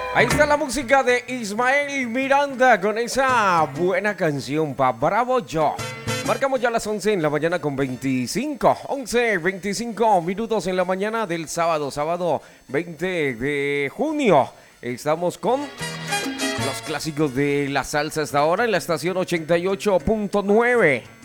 Ahí está la música de Ismael Miranda con esa buena canción, pa' Bravo Yo. Marcamos ya las 11 en la mañana con 25. 11:25 minutos en la mañana del sábado 20 de junio. Estamos con los clásicos de la salsa hasta ahora en la estación 88.9.